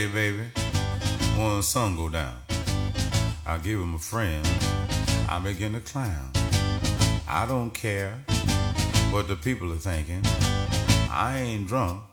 Hey, baby, when the sun go down, I give him a friend, I begin to clown. I don't care what the people are thinking. I ain't drunk,